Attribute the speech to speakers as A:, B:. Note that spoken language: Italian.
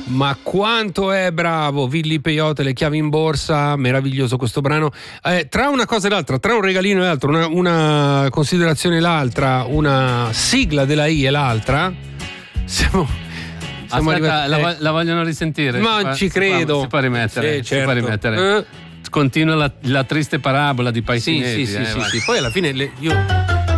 A: Ma quanto è bravo Villi Peyote, Le chiavi in borsa, meraviglioso questo brano. Tra una cosa e l'altra, tra un regalino e l'altro, una considerazione e l'altra, una sigla della I e l'altra, siamo
B: Aspetta, la vogliono risentire?
A: Ma ci credo.
B: Si può rimettere.
A: Sì, certo.
B: Si può rimettere. Continua la triste parabola di Paisinesi.
A: Sì. Poi alla fine io